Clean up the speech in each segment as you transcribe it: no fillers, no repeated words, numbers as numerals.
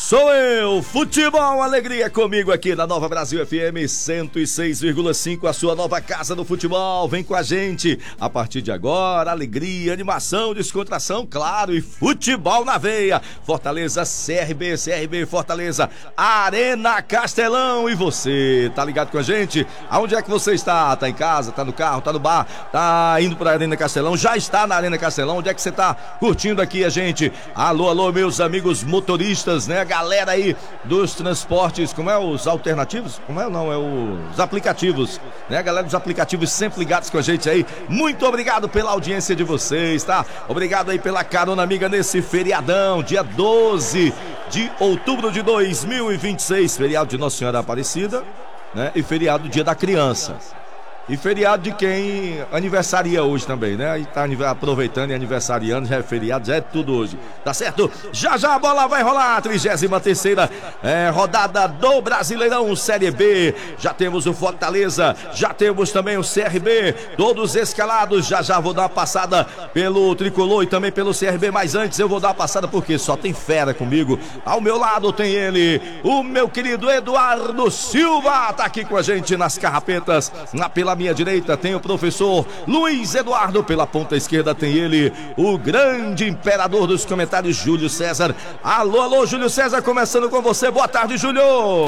Sou eu, Futebol Alegria, comigo aqui na Nova Brasil FM 106,5, a sua nova casa do futebol. Vem com a gente a partir de agora, alegria, animação, descontração, claro, e futebol na veia. Fortaleza, CRB, Fortaleza, Arena Castelão. E você, tá ligado com a gente? Aonde é que você está? Tá em casa, tá no carro, tá no bar, tá indo pra Arena Castelão, já está na Arena Castelão? Onde é que você tá curtindo aqui a gente? Alô, meus amigos motoristas, né? Galera aí dos transportes, como é os alternativos? Como é? Não, é os aplicativos, né? Galera dos aplicativos sempre ligados com a gente aí. Muito obrigado pela audiência de vocês, tá? Obrigado aí pela carona amiga nesse feriadão, dia 12 de outubro de 2026, feriado de Nossa Senhora Aparecida, né? E feriado Dia da Criança. E feriado de quem aniversaria hoje também, né? E tá aproveitando e aniversariando, já é feriado, já é tudo hoje, tá certo? Já a bola vai rolar, 33ª rodada do Brasileirão Série B. Já temos o Fortaleza, já temos também o CRB, todos escalados. Já vou dar uma passada pelo Tricolor e também pelo CRB, mas antes eu vou dar uma passada porque só tem fera comigo. Ao meu lado tem ele, o meu querido Eduardo Silva, tá aqui com a gente nas carrapetas. Pela minha direita tem o professor Luiz Eduardo, pela ponta esquerda tem ele, o grande imperador dos comentários, Júlio César. Alô, Júlio César, começando com você. Boa tarde, Júlio.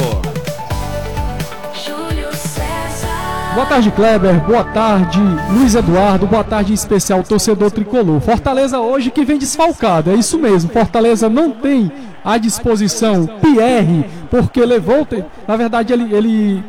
Boa tarde, Kleber. Boa tarde, Luiz Eduardo. Boa tarde em especial, torcedor tricolor. Fortaleza hoje que vem desfalcado, é isso mesmo. Fortaleza não tem à disposição Pierre, porque levou, na verdade ele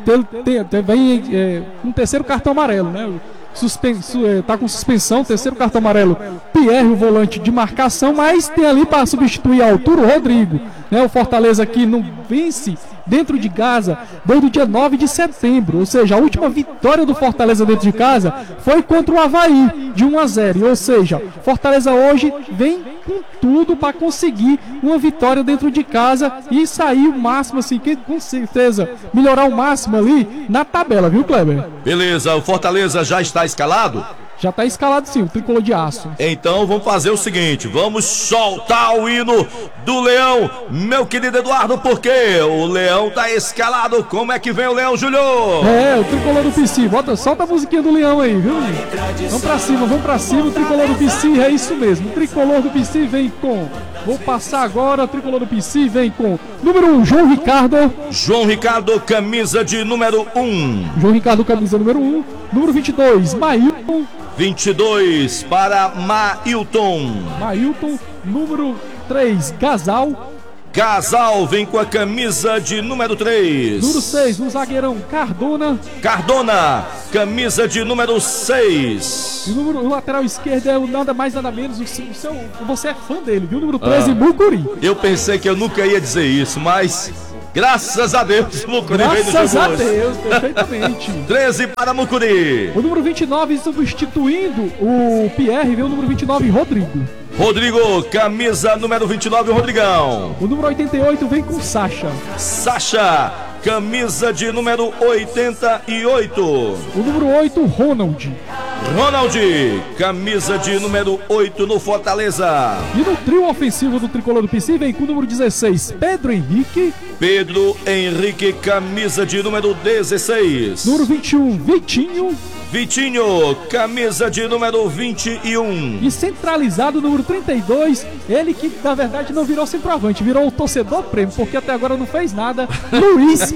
vem um terceiro cartão amarelo, né? Tá com suspensão, terceiro cartão amarelo. Pierre, o volante de marcação, mas tem ali para substituir a altura o Rodrigo, né? O Fortaleza que não vence dentro de casa desde o dia 9 de setembro, ou seja, a última vitória do Fortaleza dentro de casa foi contra o Avaí, de 1-0, ou seja, Fortaleza hoje vem com tudo para conseguir uma vitória dentro de casa e sair o máximo, assim, que com certeza melhorar o máximo ali na tabela, viu, Kleber? Beleza, o Fortaleza já está escalado? Já está escalado sim, o tricolor de aço. Então vamos fazer o seguinte, vamos soltar o hino do Leão, meu querido Eduardo, porque o Leão tá escalado. Como é que vem o Leão, Júlio? O tricolor do PC, solta a musiquinha do Leão aí, viu? Vamos pra cima, o tricolor do PC, é isso mesmo. O tricolor do PC vem com... Vou passar agora, o tricolor do PC vem com número 1, João Ricardo, camisa de número 1. João Ricardo, camisa número 1. Número 22, Mailton. 22 para Mailton. Número 3, Gasal vem com a camisa de número 3. Número 6, o zagueirão Cardona, camisa de número 6. E o lateral esquerdo é o nada mais nada menos, você é fã dele, viu? Número 13, Mucuri. Eu pensei que eu nunca ia dizer isso, mas graças a Deus, Mucuri veio do jogo. Graças a Deus, perfeitamente. 13 para Mucuri. O número 29 substituindo o Pierre, veio o número 29, Rodrigo, camisa número 29, o Rodrigão. O número 88 vem com Sacha, camisa de número 88. O número 8, Ronald, camisa de número 8 no Fortaleza. E no trio ofensivo do tricolor do PC vem com o número 16, Pedro Henrique, camisa de número 16. Número 21, Vitinho, camisa de número 21. E centralizado, número 32, ele que na verdade não virou centroavante, virou o torcedor prêmio, porque até agora não fez nada, Luiz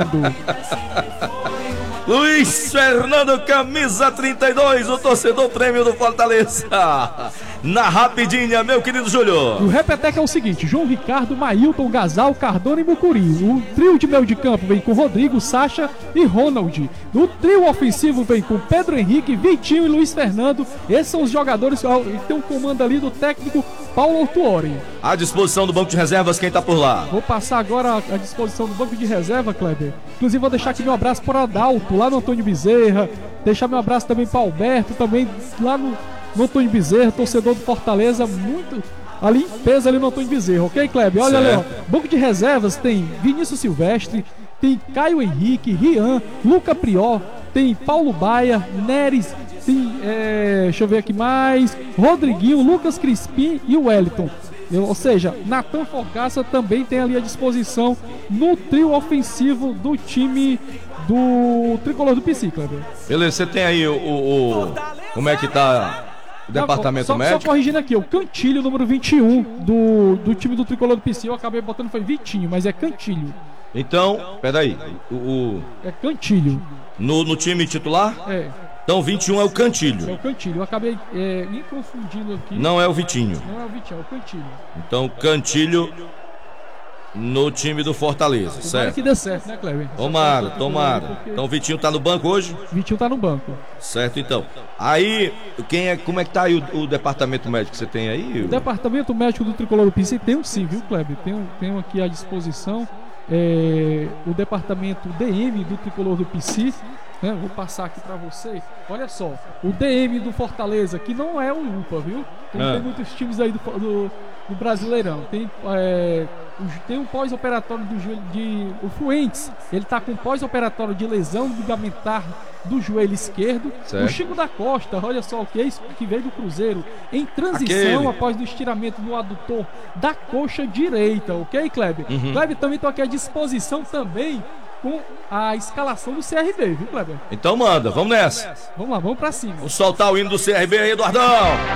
Fernando, camisa 32, o torcedor prêmio do Fortaleza. Na rapidinha, meu querido Júlio. O repeteco é o seguinte: João Ricardo, Mailton, Gasal, Cardona e Mucuri. O trio de meio de campo vem com Rodrigo, Sacha e Ronald. O trio ofensivo vem com Pedro Henrique, Vitinho e Luiz Fernando. Esses são os jogadores que tem um comando ali do técnico Paulo Autuori. À disposição do banco de reservas, quem tá por lá? Vou passar agora à disposição do banco de reserva, Kleber. Inclusive vou deixar aqui meu abraço para o Adalto, lá no Antônio Bezerra. Deixar meu abraço também para Alberto, também lá no Antônio Bezerra, torcedor do Fortaleza, muito ali em peso ali no Antônio Bezerra, ok, Kleber? Olha ali, ó, banco de reservas tem Vinícius Silvestre, tem Caio Henrique, Rian, Luca Prior, tem Paulo Baia, Neres, tem, deixa eu ver aqui mais, Rodriguinho, Lucas Crispim e o Wellington. Ou seja, Natan Fogaça também tem ali à disposição no trio ofensivo do time do Tricolor do PC, Kleber. Beleza, você tem aí como é que tá o departamento médico? Só corrigindo aqui, o Cantilho, número 21 do time do Tricolor do PC, eu acabei botando, foi Vitinho, mas é Cantilho. Então, peraí, é Cantilho. No time titular? É. Então 21 é o Cantilho. É o Cantilho, eu acabei me confundindo aqui. Não é o Vitinho. Não é o Vitinho, é o Cantilho. Então Cantilho no time do Fortaleza, certo? Que dê certo, né, Cleber? Tomara. Então o Vitinho tá no banco hoje? Vitinho tá no banco. Certo, então. Aí, como é que tá aí o departamento médico que você tem aí? O departamento médico do Tricolor do PC tem sim, viu, Cleber? Tem aqui à disposição o departamento DM do Tricolor do PC. Vou passar aqui pra você. Olha só, o DM do Fortaleza, que não é o UPA, viu? Tem muitos times aí do Brasileirão. Tem um pós-operatório do joelho o Fuentes. Ele tá com pós-operatório de lesão ligamentar do joelho esquerdo. Certo. O Chico da Costa, olha só o que é isso, que veio do Cruzeiro, em transição após o estiramento no adutor da coxa direita, ok, Kleber? Kleber, também tô aqui à disposição também com a escalação do CRB, viu, Kleber? Então manda, vamos nessa. Vamos lá, vamos pra cima. Vamos soltar o hino do CRB aí, Eduardão.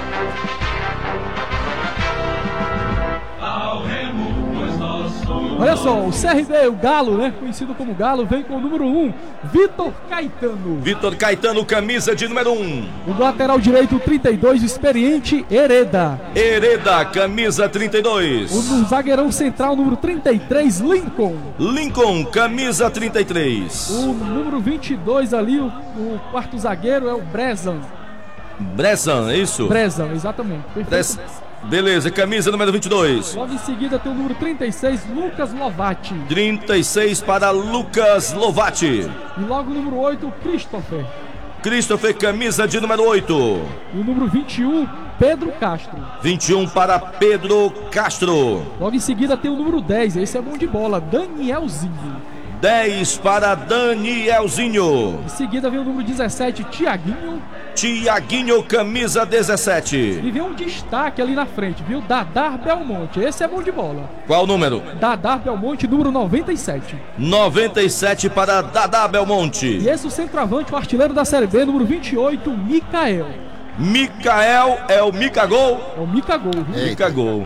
Olha só, o CRB, o Galo, né? Conhecido como Galo, vem com o número 1, Vitor Caetano. Vitor Caetano, camisa de número 1. O lateral direito, 32, experiente, Hereda. Hereda, camisa 32. O zagueirão central, número 33, Lincoln. Lincoln, camisa 33. O número 22 ali, o quarto zagueiro é o Brezan. Brezan, é isso? Brezan, exatamente. Beleza, camisa número 22. Logo em seguida tem o número 36, Lucas Lovati. 36 para Lucas Lovati. E logo o número 8, Christopher. Christopher, camisa de número 8. E o número 21, Pedro Castro. 21 para Pedro Castro. Logo em seguida tem o número 10, esse é bom de bola, Danielzinho. 10 para Danielzinho. Em seguida vem o número 17, Tiaguinho. Tiaguinho, camisa 17. E vem um destaque ali na frente, viu? Dadar Belmonte, esse é bom de bola. Qual o número? Dadar Belmonte, número 97. 97 para Dadar Belmonte. E esse o centroavante, o artilheiro da Série B, número 28, Micael. Micael é o Micagol? É o Micagol, viu? Micagol.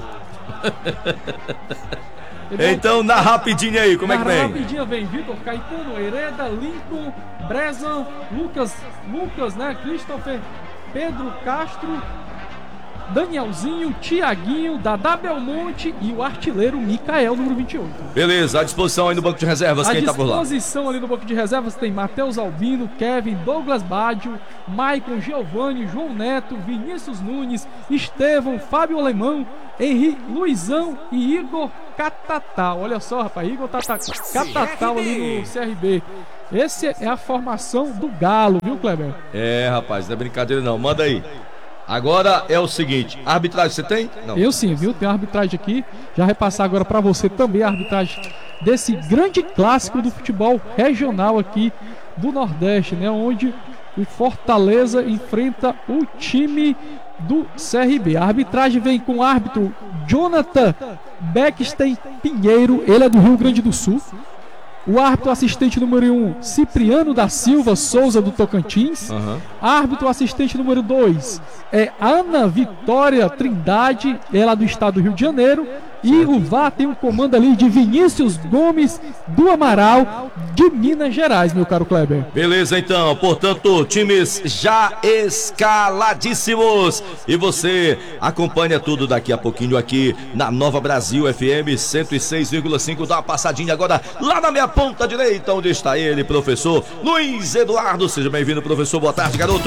Então, na rapidinha aí, como é que vem? Na rapidinha vem Vitor Caetano, Hereda, Lincoln, Brezan, Lucas, né? Christopher, Pedro Castro, Danielzinho, Tiaguinho, Dadá Belmonte e o artilheiro Micael, número 28. Beleza, à disposição aí no banco de reservas, quem tá por lá? À disposição ali no banco de reservas tem Matheus Albino, Kevin, Douglas Baggio, Maicon, Giovanni, João Neto, Vinícius Nunes, Estevão, Fábio Alemão, Henrique, Luizão e Igor Catatal. Olha só, rapaz, Igor Catatal ali no CRB. Essa é a formação do Galo, viu, Kleber? É, rapaz, não é brincadeira não, manda aí. Agora é o seguinte, a arbitragem você tem? Não. Eu sim, viu? Tem a arbitragem aqui. Já repassar agora para você também a arbitragem desse grande clássico do futebol regional aqui do Nordeste, né? Onde o Fortaleza enfrenta o time do CRB. A arbitragem vem com o árbitro Jonathan Beckstein Pinheiro, ele é do Rio Grande do Sul. O árbitro assistente número 1, Cipriano da Silva Souza, do Tocantins. Árbitro assistente número 2 é Ana Vitória Trindade, ela do estado do Rio de Janeiro. E o VAR tem um comando ali de Vinícius Gomes do Amaral, de Minas Gerais, meu caro Kleber. Beleza, então, portanto, times já escaladíssimos. E você acompanha tudo daqui a pouquinho aqui na Nova Brasil FM 106,5. Dá uma passadinha agora lá na minha ponta direita, onde está ele, professor Luiz Eduardo. Seja bem-vindo, professor. Boa tarde, garoto.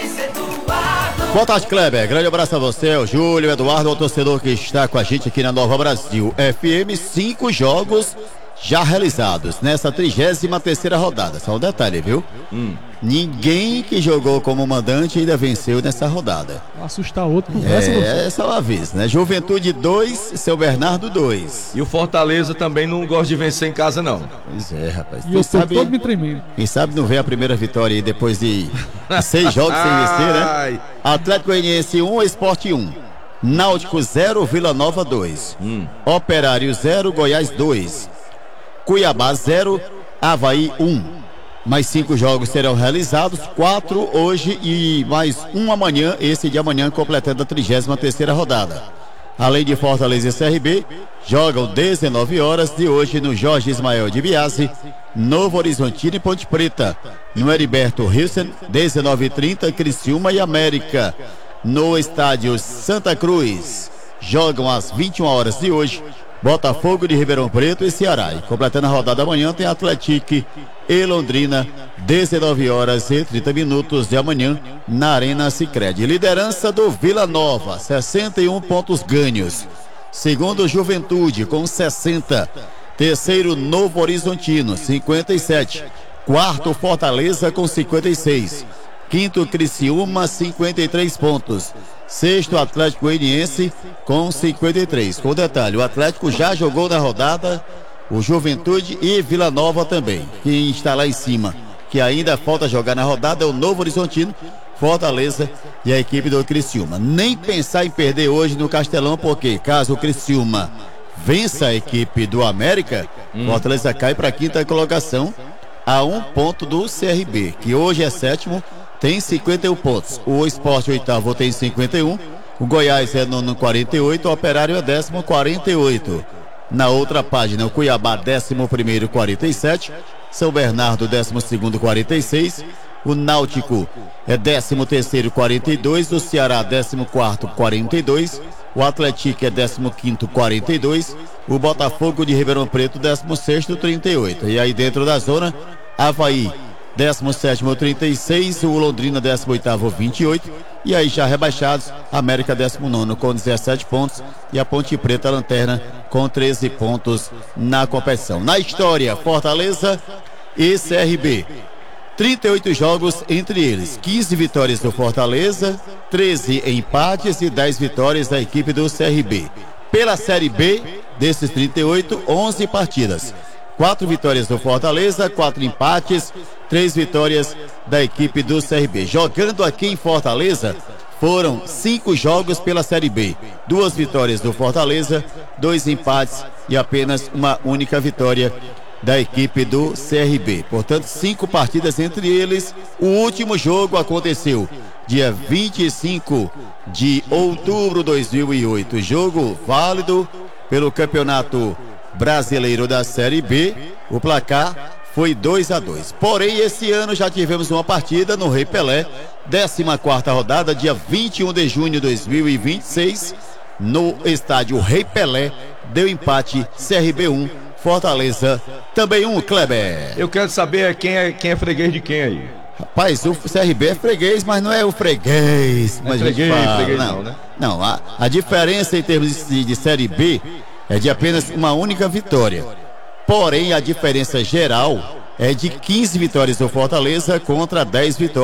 Boa tarde, Kleber. Grande abraço a você, o Júlio, Eduardo, o torcedor que está com a gente aqui na Nova Brasil FM. 5 jogos já realizados nessa 33ª rodada. Só um detalhe, viu? Ninguém que jogou como mandante ainda venceu nessa rodada. Assustar outro. É só um aviso, né? Juventude 2, Seu Bernardo 2. E o Fortaleza também não gosta de vencer em casa, não. Pois é, rapaz. E eu tô todo me tremendo. Quem sabe não vê a primeira vitória aí depois de 6 jogos sem vencer, né? Atlético Goianiense 1, Sport 1. Náutico 0, Vila Nova 2. Operário 0, Goiás 2. Cuiabá 0, Avaí 1. Mais 5 jogos serão realizados, 4 hoje e mais um amanhã, esse de amanhã completando a 33ª rodada. Além de Fortaleza e CRB, jogam 19 horas de hoje no Jorge Ismael de Biase, Novo Horizontino e Ponte Preta. No Heriberto Hilsen, 19h30, Criciúma e América. No estádio Santa Cruz, jogam às 21 horas de hoje, Botafogo de Ribeirão Preto e Ceará. E completando a rodada amanhã tem Atlético e Londrina, 19 horas e 30 minutos de amanhã, na Arena Sicredi. Liderança do Vila Nova, 61 pontos ganhos. Segundo, Juventude, com 60. Terceiro, Novo Horizontino, 57. Quarto, Fortaleza, com 56. Quinto, Criciúma, 53 pontos. Sexto, Atlético Goianiense, com 53. Com detalhe, o Atlético já jogou na rodada, o Juventude e Vila Nova também. Quem está lá em cima, que ainda falta jogar na rodada, é o Novo Horizontino, Fortaleza e a equipe do Criciúma. Nem pensar em perder hoje no Castelão, porque caso o Criciúma vença a equipe do América, Fortaleza cai para a 5ª colocação, a 1 ponto do CRB, que hoje é 7º, tem 51 pontos. O Sport, 8º, tem 51. O Goiás é no 48, o Operário é 10º, 48. Na outra página, o Cuiabá, 11º, 47. São Bernardo, 12º, 46. O Náutico é 13º, 42. O Ceará, 14º, 42. O Atlético é 15º, 42. O Botafogo de Ribeirão Preto, 16º, 38. E aí dentro da zona, Avaí, 17º, 36, o Londrina 18º, 28, e aí já rebaixados, América 19º com 17 pontos e a Ponte Preta lanterna com 13 pontos na competição. Na história, Fortaleza e CRB, 38 jogos entre eles, 15 vitórias do Fortaleza, 13 empates e 10 vitórias da equipe do CRB. Pela Série B, desses 38, 11 partidas. 4 vitórias do Fortaleza, 4 empates, 3 vitórias da equipe do CRB. Jogando aqui em Fortaleza, foram 5 jogos pela Série B. 2 vitórias do Fortaleza, 2 empates e apenas uma única vitória da equipe do CRB. Portanto, 5 partidas entre eles. O último jogo aconteceu dia 25 de outubro de 2008. Jogo válido pelo Campeonato Brasileiro da Série B. O placar foi 2-2. Porém, esse ano já tivemos uma partida no Rei Pelé, 14ª rodada, dia 21 de junho de 2026, no estádio Rei Pelé. Deu empate, CRB 1, Fortaleza também 1, Kleber. Eu quero saber quem é freguês de quem aí. Rapaz, o CRB é freguês, mas não é o freguês. Não é freguês não, né? Não, a diferença em termos de Série B é de apenas uma única vitória. Porém, a diferença geral é de 15 vitórias do Fortaleza contra 10 vitórias